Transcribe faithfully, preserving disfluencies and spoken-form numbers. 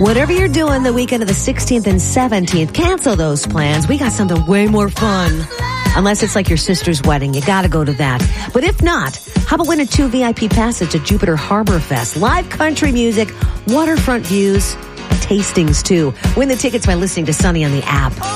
Whatever you're doing the weekend of the sixteenth and seventeenth, cancel those plans. We got something way more fun. Unless it's like your sister's wedding. You gotta go to that. But if not, how about winning two V I P passes to Jupiter Harbor Fest? Live country music, waterfront views, tastings too. Win the tickets by listening to Sunny on the app.